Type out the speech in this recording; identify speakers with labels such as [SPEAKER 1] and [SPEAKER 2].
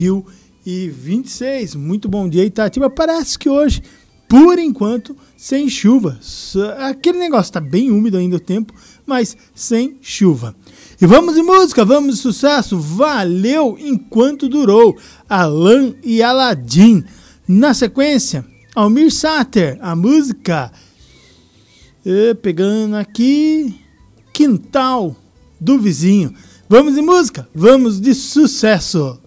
[SPEAKER 1] 2026. Muito bom dia, Itatiba. Parece que hoje, por enquanto, sem chuva. Aquele negócio tá bem úmido ainda o tempo, mas sem chuva. E vamos de música, vamos de sucesso. Valeu enquanto durou. Alan e Aladim. Na sequência, Almir Sater, a música. Pegando aqui, Quintal do Vizinho. Vamos de música, vamos de sucesso.